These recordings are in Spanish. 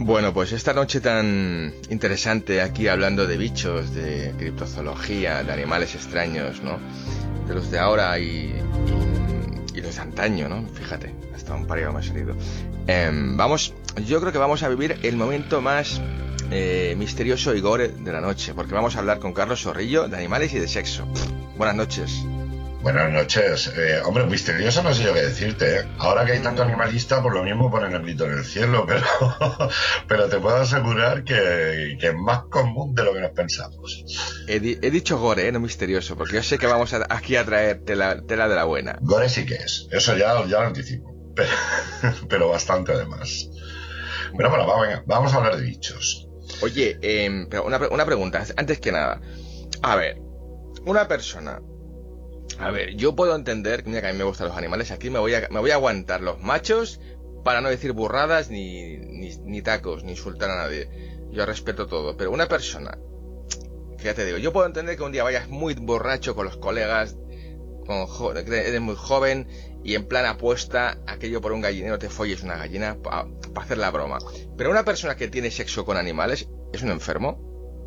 Bueno, pues esta noche tan interesante aquí hablando de bichos, de criptozoología, de animales extraños, ¿no? De los de ahora y los de antaño, ¿no? Fíjate, hasta un pario me ha salido. Yo creo que vamos a vivir el momento más misterioso y gore de la noche, porque vamos a hablar con Carlos Zorrillo de animales y de sexo. Buenas noches. Buenas noches. Hombre, misterioso no sé yo qué decirte, ¿eh? Ahora que hay tanto animalista, por lo mismo ponen el grito en el cielo, pero te puedo asegurar que es más común de lo que nos pensamos. He dicho gore, no misterioso, porque yo sé que vamos aquí a traer tela de la buena. Gore sí que es, eso ya lo anticipo, pero bastante además. Pero bueno, vamos a hablar de bichos. Oye, pero una pregunta, antes que nada. A ver, una persona... A ver, yo puedo entender, mira que a mí me gustan los animales, aquí me voy a aguantar los machos para no decir burradas ni tacos, ni insultar a nadie. Yo respeto todo, pero una persona, que ya te digo, yo puedo entender que un día vayas muy borracho con los colegas, eres muy joven y en plan apuesta, aquello por un gallinero te folles una gallina para hacer la broma. Pero una persona que tiene sexo con animales, ¿es un enfermo?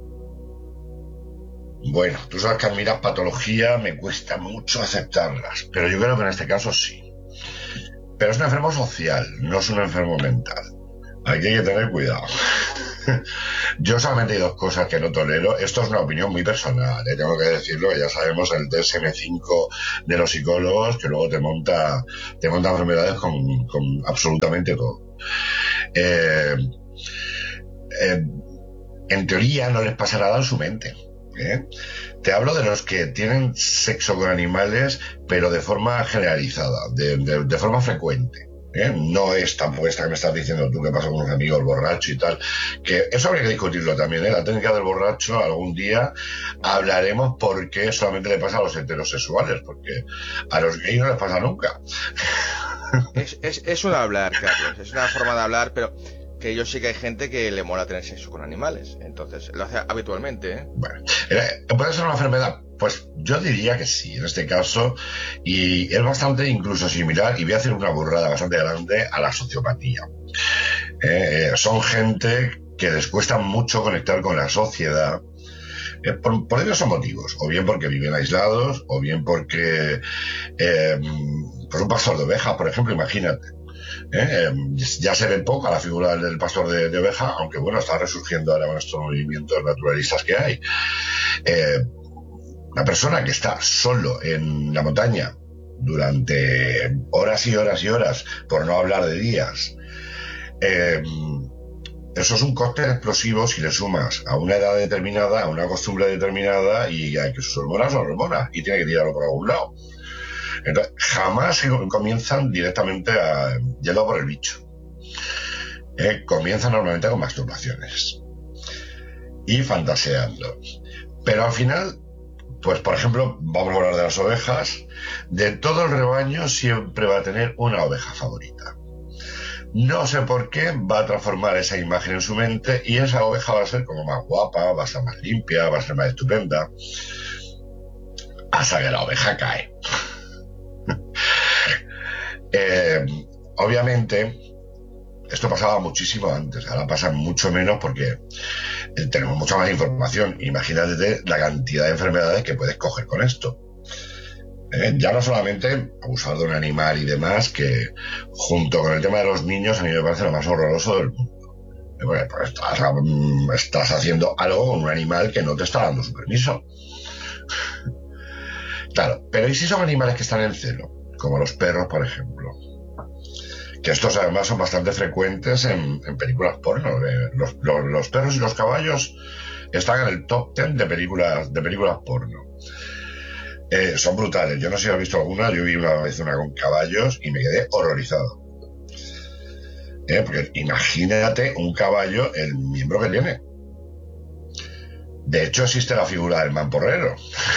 Bueno, tú sabes que a mí las patologías me cuesta mucho aceptarlas, pero yo creo que en este caso sí. Pero es un enfermo social, no es un enfermo mental. Aquí hay que tener cuidado. Yo solamente hay dos cosas que no tolero. Esto es una opinión muy personal, tengo que decirlo, que ya sabemos el DSM-5 de los psicólogos, que luego te monta enfermedades con absolutamente todo. En teoría no les pasa nada en su mente. Te hablo de los que tienen sexo con animales, pero de forma generalizada, de forma frecuente. No es tampoco esta que me estás diciendo tú que pasa con unos amigos borrachos y tal, que eso habría que discutirlo también, la técnica del borracho. Algún día hablaremos por qué solamente le pasa a los heterosexuales, porque a los gays no les pasa nunca. Es un hablar, Carlos, es una forma de hablar, pero que yo sé que hay gente que le mola tener sexo con animales, entonces lo hace habitualmente, ¿eh? Bueno, ¿puede ser una enfermedad? Pues yo diría que sí, en este caso, y es bastante incluso similar, y voy a hacer una burrada bastante grande, a la sociopatía. Son gente que les cuesta mucho conectar con la sociedad, por diversos motivos, o bien porque viven aislados, o bien porque pues un pastor de ovejas, por ejemplo, imagínate. Ya se ve poco a la figura del pastor de oveja, aunque bueno, está resurgiendo ahora con estos movimientos naturalistas que hay. Una persona que está solo en la montaña durante horas y horas y horas, por no hablar de días, eso es un cóctel explosivo si le sumas a una edad determinada, a una costumbre determinada y a que sus hormonas son hormonas y tiene que tirarlo por algún lado. Entonces, jamás comienzan directamente yendo por el bicho. Comienzan normalmente con masturbaciones y fantaseando. Pero al final, pues por ejemplo, vamos a hablar de las ovejas. De todo el rebaño siempre va a tener una oveja favorita. No sé por qué va a transformar esa imagen en su mente y esa oveja va a ser como más guapa, va a ser más limpia, va a ser más estupenda. Hasta que la oveja cae. Obviamente esto pasaba muchísimo antes, ahora pasa mucho menos porque tenemos mucha más información. Imagínate la cantidad de enfermedades que puedes coger con esto. Ya no solamente abusar de un animal y demás, que junto con el tema de los niños a mí me parece lo más horroroso del mundo. Pues estás haciendo algo con un animal que no te está dando su permiso. Claro, pero ¿y si son animales que están en celo? Como los perros, por ejemplo. Que estos además son bastante frecuentes en películas porno. Los perros y los caballos están en el top 10 de películas porno. Son brutales. Yo no sé si has visto alguna. Yo vi una vez una con caballos y me quedé horrorizado. Porque imagínate un caballo, el miembro que tiene. De hecho existe la figura del mamporrero.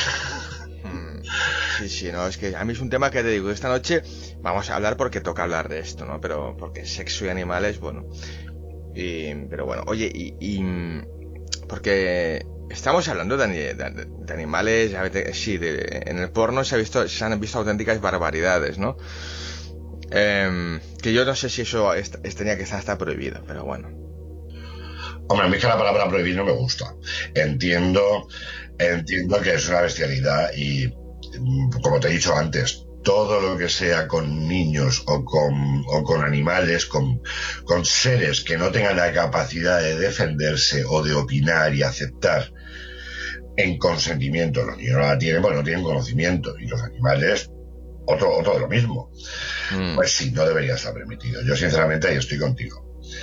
Sí, no, es que a mí es un tema que te digo, esta noche vamos a hablar porque toca hablar de esto, ¿no? Pero porque sexo y animales, bueno. Pero bueno, oye, porque estamos hablando de animales, sí, en el porno se han visto auténticas barbaridades, ¿no? Que yo no sé si eso tenía que estar hasta prohibido, pero bueno. Hombre, a mí es que la palabra prohibir no me gusta. Entiendo, entiendo que es una bestialidad y, como te he dicho antes, todo lo que sea con niños o con animales, con seres que no tengan la capacidad de defenderse o de opinar y aceptar en consentimiento, los niños no la tienen porque no tienen conocimiento y los animales, otro de lo mismo. Pues sí, no debería estar permitido. Yo sinceramente ahí estoy contigo.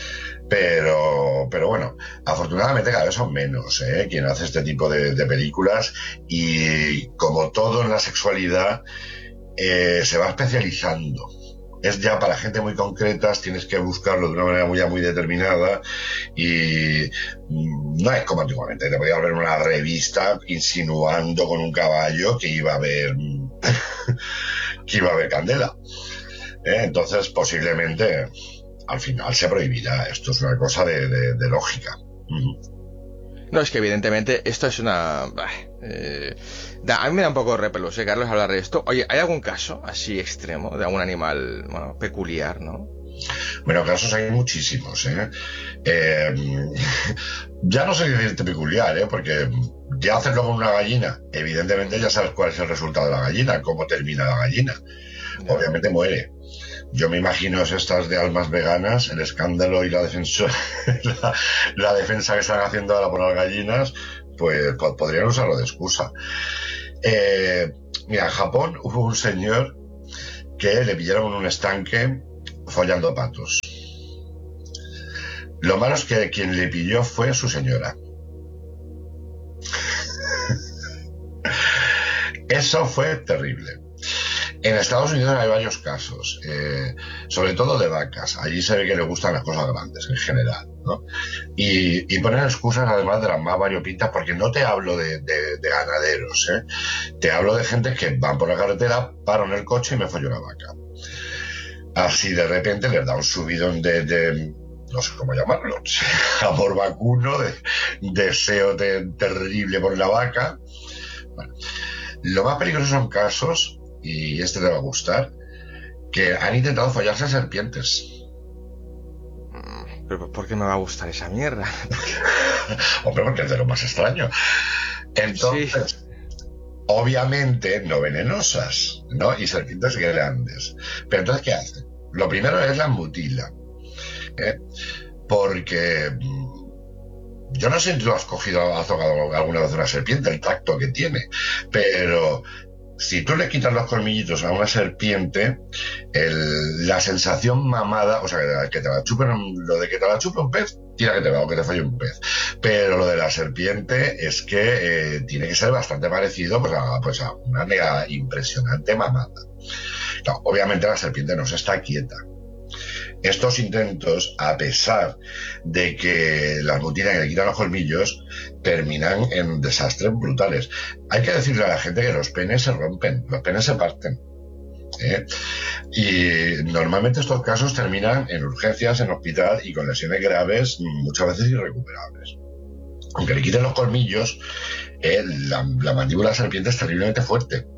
Pero bueno, afortunadamente cada vez son menos quien hace este tipo de películas y como todo en la sexualidad se va especializando. Es ya para gente muy concreta, tienes que buscarlo de una manera muy determinada y no es como antiguamente. Te podías ver una revista insinuando con un caballo que iba a haber que iba a haber candela. Entonces posiblemente al final se prohibirá. Esto es una cosa de lógica. No, es que evidentemente esto es una... a mí me da un poco de repelús, Carlos, hablar de esto. Oye, ¿hay algún caso así extremo de algún animal, bueno, peculiar, no? Bueno, casos hay muchísimos, ya no sé decirte peculiar, porque ya hacerlo con una gallina, evidentemente ya sabes cuál es el resultado de la gallina, cómo termina la gallina. Ya. Obviamente muere. Yo me imagino estas de almas veganas, el escándalo y la defensa, la defensa que están haciendo ahora por las gallinas, pues podrían usarlo de excusa. Mira, en Japón hubo un señor que le pillaron en un estanque follando patos. Lo malo es que quien le pilló fue su señora. Eso fue terrible. En Estados Unidos hay varios casos, sobre todo de vacas. Allí se ve que les gustan las cosas grandes en general, ¿no? Y ponen excusas además de las más variopintas, porque no te hablo de ganaderos, te hablo de gente que van por la carretera, paro en el coche y me follo una vaca. Así de repente les da un subidón de no sé cómo llamarlo, amor vacuno, de deseo terrible por la vaca. Bueno, lo más peligroso son casos, y este te va a gustar, que han intentado follarse a serpientes. ¿Pero por qué me va a gustar esa mierda? Hombre, porque es de lo más extraño. Entonces, sí. Obviamente no venenosas, ¿no? Y serpientes grandes. Pero entonces, ¿qué hacen? Lo primero es las mutilan, porque yo no sé si tú has tocado alguna vez una serpiente, el tacto que tiene, pero si tú le quitas los colmillitos a una serpiente, la sensación mamada, o sea, que te la chupen, lo de que te la chupe un pez, tira que te va, o que te falle un pez. Pero lo de la serpiente es que tiene que ser bastante parecido pues a una mega impresionante mamada. No, obviamente la serpiente no se está quieta. Estos intentos, a pesar de que las mutilan y le quitan los colmillos, terminan en desastres brutales. Hay que decirle a la gente que los penes se rompen, los penes se parten. Y normalmente estos casos terminan en urgencias, en hospital y con lesiones graves, muchas veces irrecuperables. Aunque le quiten los colmillos, la mandíbula de la serpiente es terriblemente fuerte.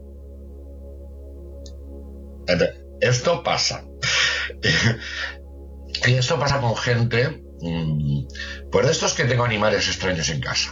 Esto pasa. Y esto pasa con gente, pues de estos que tengo animales extraños en casa.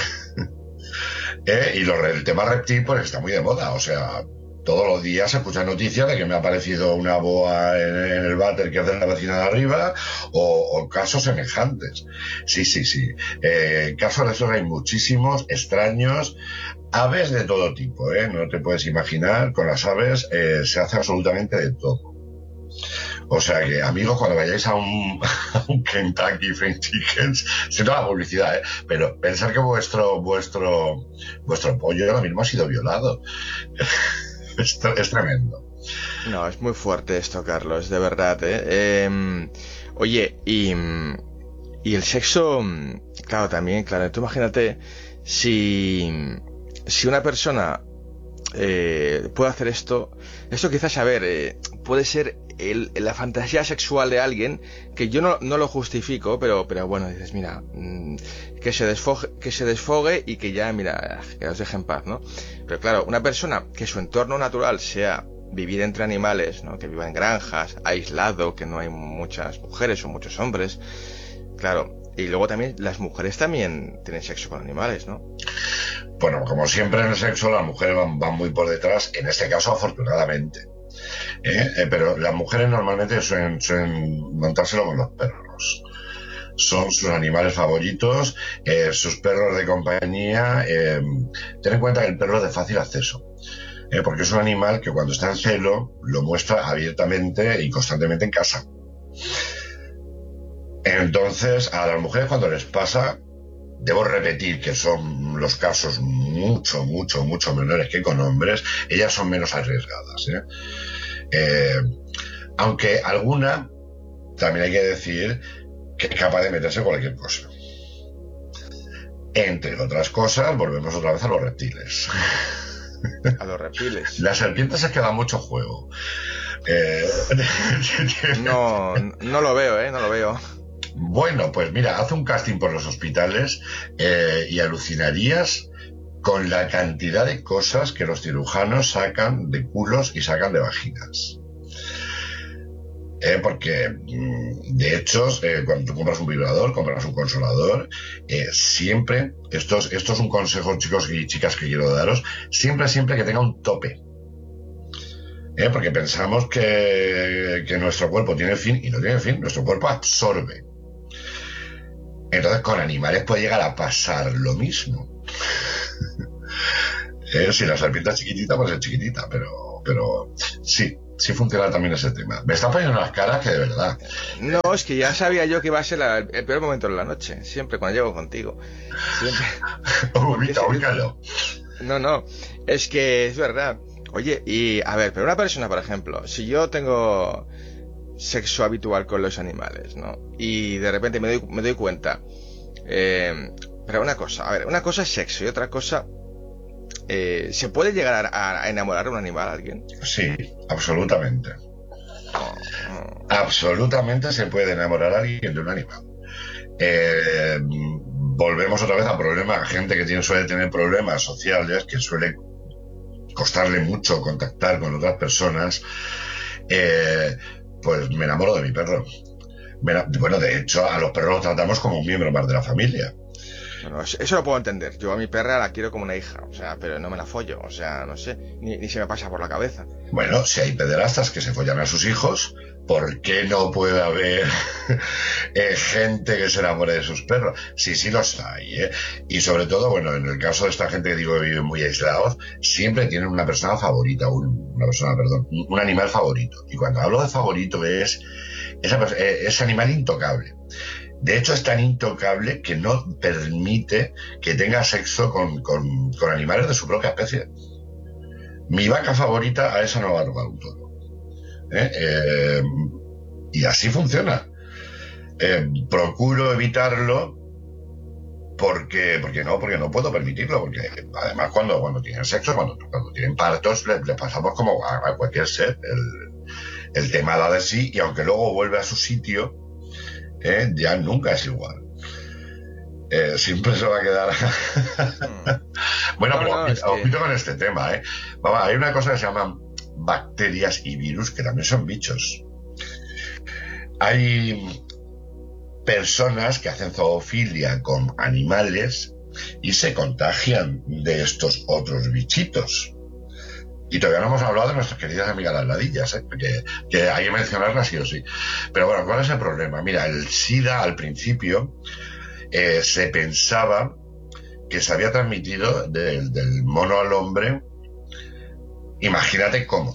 Y el tema reptil pues está muy de moda, o sea, todos los días se escuchan noticias de que me ha aparecido una boa en el váter que hace la vecina de arriba, o casos semejantes. Sí. Casos de esos hay muchísimos, extraños, aves de todo tipo, no te puedes imaginar, con las aves se hace absolutamente de todo. O sea que, amigos, cuando vayáis a un Kentucky Fried Chickens, siento la publicidad, pero pensar que vuestro pollo ahora mismo ha sido violado. Esto es tremendo. No, es muy fuerte esto, Carlos, de verdad, oye, y el sexo, claro, también, claro, tú imagínate si una persona puede hacer esto quizás, a ver, puede ser la fantasía sexual de alguien, que yo no lo justifico, pero bueno, dices, mira, que se desfogue y que ya, mira, que los deje en paz, ¿no? Pero claro, una persona que su entorno natural sea vivir entre animales, ¿no? Que viva en granjas, aislado, que no hay muchas mujeres o muchos hombres, claro, Y luego también las mujeres también tienen sexo con animales, ¿no? Bueno, como siempre en el sexo, las mujeres van muy por detrás, en este caso afortunadamente. Pero las mujeres normalmente suelen montárselo con los perros. Son sus animales favoritos, sus perros de compañía. Ten en cuenta que el perro es de fácil acceso, porque es un animal que cuando está en celo lo muestra abiertamente y constantemente en casa. Entonces, a las mujeres cuando les pasa, debo repetir que son los casos mucho menores que con hombres, ellas son menos arriesgadas. Aunque alguna, también hay que decir, que es capaz de meterse cualquier cosa. Entre otras cosas, volvemos otra vez a los reptiles. A los reptiles. Las serpientes es que da mucho juego. No lo veo, no lo veo. Bueno, pues mira, haz un casting por los hospitales y alucinarías con la cantidad de cosas que los cirujanos sacan de culos y sacan de vaginas. Porque, de hecho, cuando tú compras un vibrador, compras un consolador, siempre, esto es un consejo, chicos y chicas, que quiero daros, siempre que tenga un tope. Porque pensamos que nuestro cuerpo tiene fin, y no tiene fin, nuestro cuerpo absorbe. Entonces con animales puede llegar a pasar lo mismo. Si la serpiente es chiquitita, pues es chiquitita, pero sí funciona también ese tema. Me están poniendo unas caras que de verdad. No, es que ya sabía yo que iba a ser el peor momento de la noche, siempre cuando llego contigo. Ubícalo. No, es que es verdad. Oye, y a ver, pero una persona, por ejemplo, si yo tengo sexo habitual con los animales, ¿no? Y de repente me doy cuenta. Pero una cosa es sexo y otra cosa, ¿se puede llegar a enamorar a un animal, a alguien? Sí, absolutamente. Absolutamente se puede enamorar a alguien de un animal. Volvemos otra vez al problema. Gente que suele tener problemas sociales, que suele costarle mucho contactar con otras personas, pues me enamoro de mi perro. Bueno, de hecho, a los perros los tratamos como un miembro más de la familia. Bueno, eso lo puedo entender. Yo a mi perra la quiero como una hija, o sea, pero no me la follo, o sea, no sé, ni se me pasa por la cabeza. Bueno, si hay pederastas que se follan a sus hijos, ¿por qué no puede haber gente que se enamore de sus perros? Sí los hay, ¿eh? Y sobre todo, bueno, en el caso de esta gente que digo que vive muy aislados, siempre tienen una persona favorita, un animal favorito. Y cuando hablo de favorito es ese animal intocable. De hecho, es tan intocable que no permite que tenga sexo con animales de su propia especie. Mi vaca favorita, a esa no va a robar un toro. Y así funciona. Procuro evitarlo porque no puedo permitirlo, porque además cuando tienen sexo, cuando tienen partos, le pasamos como a cualquier ser. El tema da de sí, y aunque luego vuelve a su sitio, ya nunca es igual. Siempre se va a quedar. Bueno, pero ojito con este tema, Vamos, hay una cosa que se llaman bacterias y virus, que también son bichos. Hay personas que hacen zoofilia con animales y se contagian de estos otros bichitos. Y todavía no hemos hablado de nuestras queridas amigas las ladillas, que hay que mencionarlas sí o sí. Pero bueno, ¿cuál es el problema? Mira, el SIDA al principio se pensaba que se había transmitido del mono al hombre. Imagínate cómo.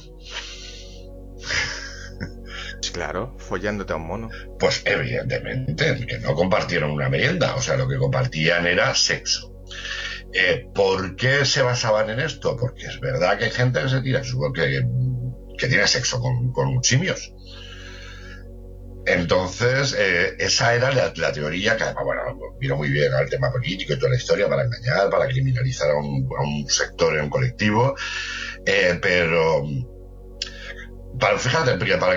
Claro, follándote a un mono. Pues evidentemente, que no compartieron una merienda, o sea, lo que compartían era sexo. ¿Por qué se basaban en esto? Porque es verdad que hay gente que se tira, que tiene sexo con simios. Entonces, esa era la teoría que además, bueno, vino muy bien al tema político y toda la historia para engañar, para criminalizar a un sector, a un colectivo, pero fíjate, para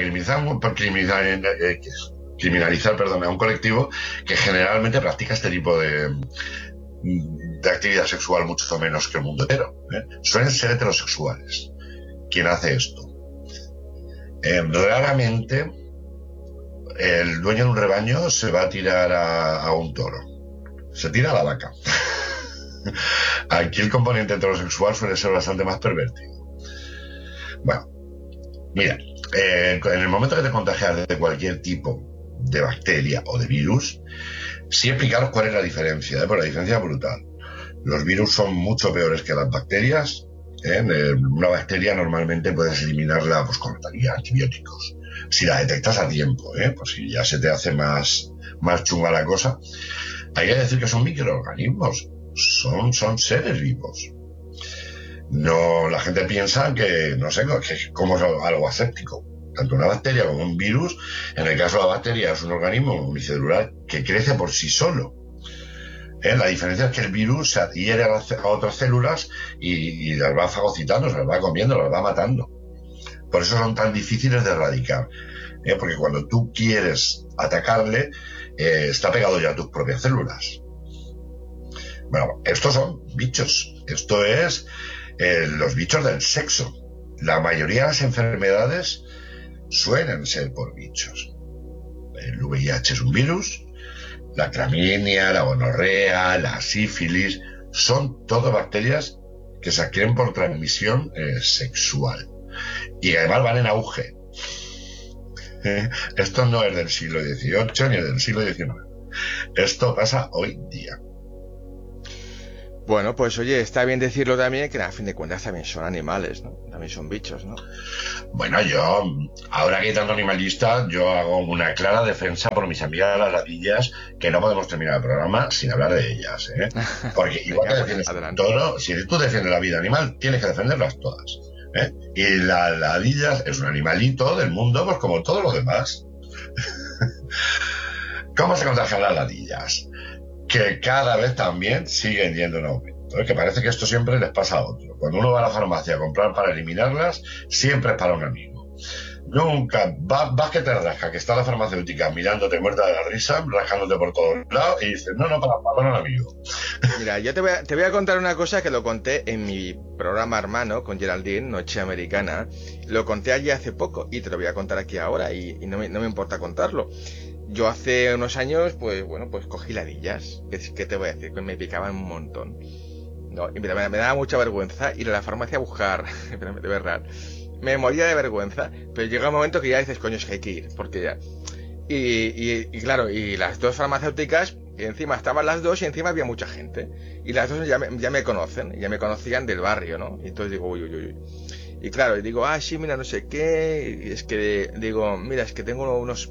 criminalizar a un colectivo que generalmente practica este tipo de actividad sexual mucho menos que el mundo entero. Suelen ser heterosexuales quien hace esto. Raramente el dueño de un rebaño se va a tirar a un toro. Se tira a la vaca. Aquí el componente heterosexual suele ser bastante más pervertido. Bueno, mira, en el momento que te contagias de cualquier tipo de bacteria o de virus, sí explicaros cuál es la diferencia, porque la diferencia es brutal. Los virus son mucho peores que las bacterias. Una bacteria normalmente puedes eliminarla pues con antibióticos. Si la detectas a tiempo, pues si ya se te hace más chunga la cosa. Hay que decir que son microorganismos, son seres vivos. No, la gente piensa que, no sé, que es como algo aséptico. Tanto una bacteria como un virus, en el caso de la bacteria es un organismo unicelular que crece por sí solo. La diferencia es que el virus se adhiere a otras células y las va fagocitando, se las va comiendo, las va matando. Por eso son tan difíciles de erradicar. Porque cuando tú quieres atacarle, está pegado ya a tus propias células. Bueno, estos son bichos. Esto es los bichos del sexo. La mayoría de las enfermedades suelen ser por bichos. El VIH es un virus. La clamidia, la gonorrea, la sífilis, son todas bacterias que se adquieren por transmisión sexual. Y además van en auge. Esto no es del siglo XVIII ni del siglo XIX. Esto pasa hoy día. Bueno, pues oye, está bien decirlo también, que a fin de cuentas también son animales, ¿no? También son bichos, ¿no? Bueno, yo, ahora que hay tanto animalista, yo hago una clara defensa por mis amigas las ladillas, que no podemos terminar el programa sin hablar de ellas, ¿eh? Porque igual que defiendes un toro, si tú defiendes la vida animal, tienes que defenderlas todas, ¿eh? Y las ladillas es un animalito del mundo, pues como todos los demás. ¿Cómo se contagian las ladillas? Que cada vez también siguen yendo en aumento. Que parece que esto siempre les pasa a otro. Cuando uno va a la farmacia a comprar para eliminarlas, siempre es para un amigo. Nunca vas que te rasca, que está la farmacéutica mirándote muerta de la risa, rascándote por todos lados, y dices, no, para un amigo. Mira, yo te voy a contar una cosa que lo conté en mi programa hermano con Geraldine, Noche Americana. Lo conté allí hace poco y te lo voy a contar aquí ahora y no me importa contarlo. Yo hace unos años, pues cogí ladillas. ¿Qué te voy a decir? Que me picaban un montón. No, y me daba mucha vergüenza ir a la farmacia a buscar, de verdad. Me moría de vergüenza, pero llega un momento que ya dices, coño, es que hay que ir, porque ya... Y claro, y las dos farmacéuticas, y encima estaban las dos y encima había mucha gente. Y las dos ya me conocen, ya me conocían del barrio, ¿no? Y entonces digo, uy. Y claro, y digo, sí, mira, no sé qué, y es que digo, mira, es que tengo unos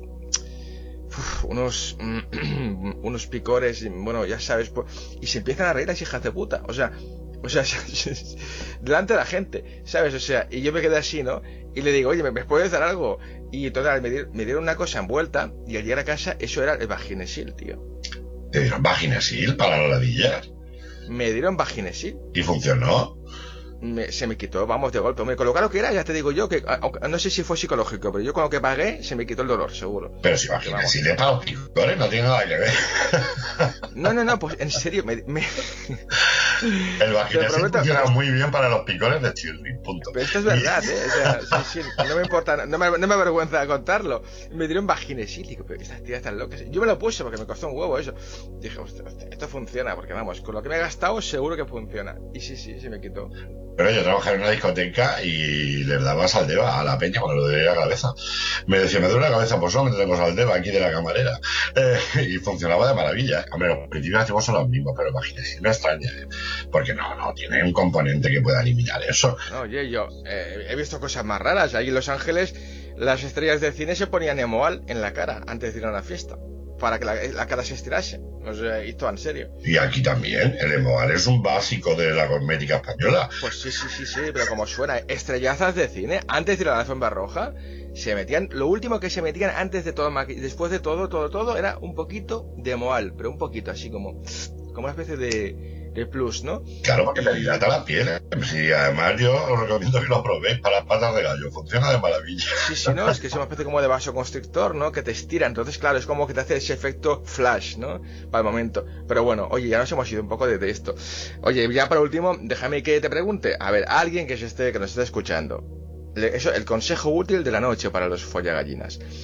picores, bueno, ya sabes, y se empiezan a reír las hijas de puta, o sea, delante de la gente, ¿sabes? O sea, y yo me quedé así, ¿no? Y le digo, oye, ¿me puedes dar algo? Y total, me dieron una cosa envuelta, y al llegar a casa, eso era el Vaginesil, tío. ¿Te dieron Vaginesil para las ladillas? Me dieron Vaginesil. ¿Y funcionó? Se me quitó, vamos, de golpe. Me colocaron que era, ya te digo yo, que no sé si fue psicológico, pero yo con lo que pagué se me quitó el dolor, seguro. Pero si Vaginesil es para los picores, no tiene nada que ver. No, pues en serio, el Vaginesil funciona muy bien para los picores de Chirri, punto. Pero esto es verdad, o sea, sí, no me importa, no me avergüenza contarlo. Me dieron Vaginesil, digo, pero estas tías están locas. Yo me lo puse porque me costó un huevo eso. Dije, hostia, esto funciona, porque vamos, con lo que me he gastado seguro que funciona. Y sí, se me quitó. Pero yo trabajaba en una discoteca y les daba saldeva a la peña cuando le dolía la cabeza. Me decía, me duele la cabeza, pues solamente tengo saldeva aquí de la camarera. Y funcionaba de maravilla. Hombre, los principios activos son los mismos, pero imagínate, no extraña, porque no tiene un componente que pueda eliminar eso. No, oye, yo he visto cosas más raras. Ahí en Los Ángeles, las estrellas del cine se ponían Emoal en la cara antes de ir a una fiesta, para que la cara se estirase. No sé, esto en serio. Y aquí también, el Emoal es un básico de la cosmética española. Pues sí, pero como suena, estrellazas de cine, antes de ir a la alfombra roja, se metían, lo último que se metían antes de todo, después de todo, era un poquito de Emoal, pero un poquito, así como una especie de plus, ¿no? Claro, porque te hidrata la piel, ¿eh? Sí, además yo os recomiendo que lo probéis para las patas de gallo, funciona de maravilla. Sí, no, es que es una especie como de vasoconstrictor, ¿no? Que te estira, entonces claro, es como que te hace ese efecto flash, ¿no? Para el momento. Pero bueno, oye, ya nos hemos ido un poco de esto. Oye, ya para último, déjame que te pregunte, a ver, alguien que nos esté escuchando, eso, el consejo útil de la noche para los follagallinas.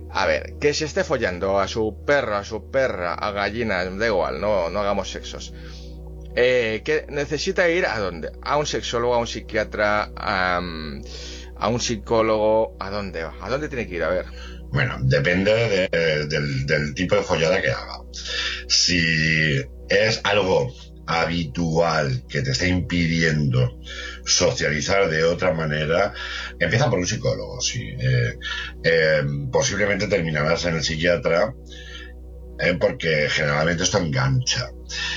A ver, que se esté follando a su perro, a su perra, a gallinas, da igual, no hagamos sexos. Que necesita ir ¿a dónde? A un sexólogo, a un psiquiatra, a un psicólogo, ¿a dónde va? ¿A dónde tiene que ir? A ver. Bueno, depende del tipo de follada que haga. Si es algo habitual que te está impidiendo socializar de otra manera, empieza por un psicólogo, sí. Posiblemente terminarás en el psiquiatra, porque generalmente esto engancha.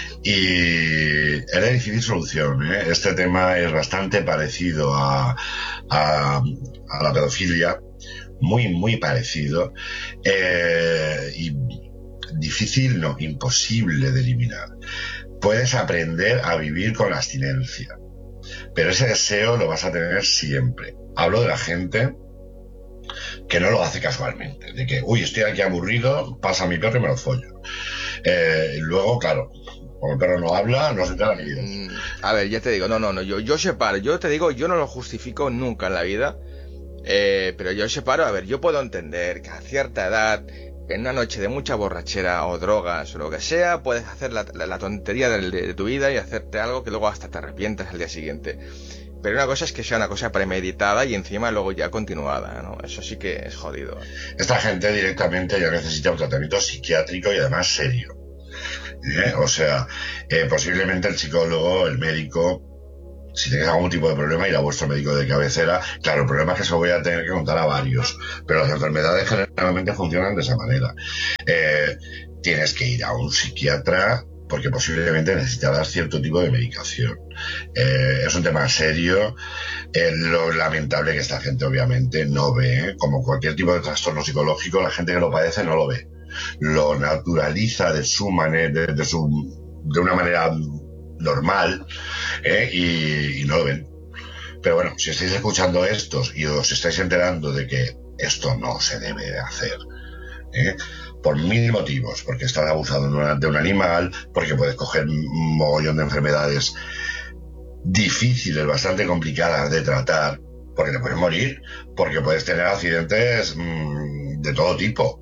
Y es de difícil solución, ¿eh? Este tema es bastante parecido a la pedofilia, muy parecido, y difícil, no, imposible de eliminar. Puedes aprender a vivir con la abstinencia, pero ese deseo lo vas a tener siempre. Hablo de la gente que no lo hace casualmente, de que, uy, estoy aquí aburrido, pasa mi perro y me lo follo. Luego, claro, como el perro no habla, no se entera ni Dios. A ver, ya te digo, no, yo separo, yo te digo, yo no lo justifico nunca en la vida, pero yo separo, a ver, yo puedo entender que a cierta edad, en una noche de mucha borrachera o drogas o lo que sea, puedes hacer la tontería de tu vida y hacerte algo que luego hasta te arrepientas al día siguiente. Pero una cosa es que sea una cosa premeditada y encima luego ya continuada, ¿no? Eso sí que es jodido. Esta gente directamente ya necesita un tratamiento psiquiátrico y además serio. O sea, posiblemente el psicólogo, el médico, si tenéis algún tipo de problema, ir a vuestro médico de cabecera. Claro, el problema es que se lo voy a tener que contar a varios, pero las enfermedades generalmente funcionan de esa manera. Tienes que ir a un psiquiatra porque posiblemente necesitarás cierto tipo de medicación. Es un tema serio. Lo lamentable que esta gente obviamente no ve, como cualquier tipo de trastorno psicológico, la gente que lo padece no lo ve. Lo naturaliza de una manera normal, y no lo ven. Pero bueno, si estáis escuchando estos y os estáis enterando de que esto no se debe de hacer, por mil motivos, porque estás abusando de un animal, porque puedes coger un mogollón de enfermedades difíciles, bastante complicadas de tratar, porque te puedes morir, porque puedes tener accidentes de todo tipo,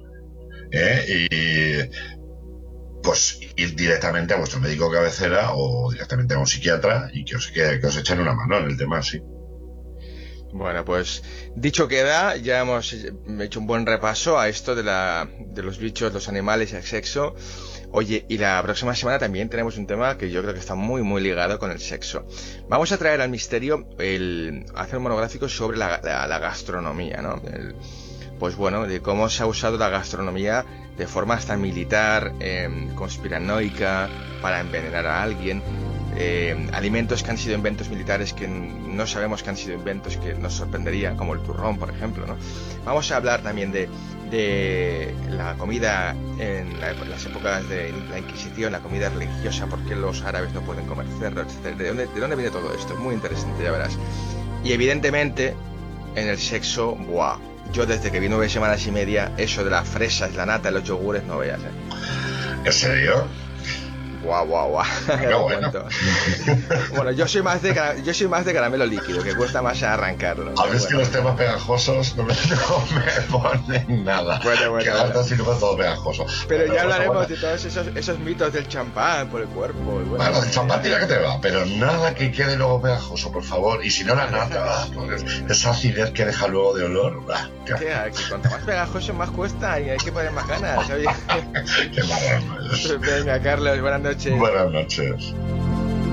y pues ir directamente a vuestro médico de cabecera o directamente a un psiquiatra y que os echen una mano en el tema, sí. Bueno, pues dicho queda, ya hemos hecho un buen repaso a esto de los bichos, los animales y el sexo. Oye, y la próxima semana también tenemos un tema que yo creo que está muy ligado con el sexo. Vamos a traer al misterio hacer un monográfico sobre la gastronomía, ¿no? Pues bueno, de cómo se ha usado la gastronomía de forma hasta militar, conspiranoica, para envenenar a alguien. Alimentos que han sido inventos militares que no sabemos que han sido inventos, que nos sorprendería, como el turrón, por ejemplo, ¿no? Vamos a hablar también de la comida en las épocas de la Inquisición, la comida religiosa, por qué los árabes no pueden comer cerdo, etc. ¿De dónde viene todo esto? Es muy interesante, ya verás. Y evidentemente, en el sexo, ¡buah! Yo desde que vi 9 semanas y media, eso de las fresas, la nata, los yogures, no veas, ¿En serio? Guau. No, bueno. Bueno, yo soy más de caramelo líquido, que cuesta más arrancarlo. A veces que los temas pegajosos no me ponen nada. Bueno. Que ahora sí no es todo pegajoso. Pero ya hablaremos de todos esos mitos del champán por el cuerpo. Bueno, el champán tira que te va, pero nada que quede luego pegajoso, por favor. Y si no, la nata, esa acidez que deja luego de olor. Que cuanto más pegajoso más cuesta y hay que poner más ganas, ¿sabes? Qué marrano es. Venga, Carlos, buenas noches. Buenas noches.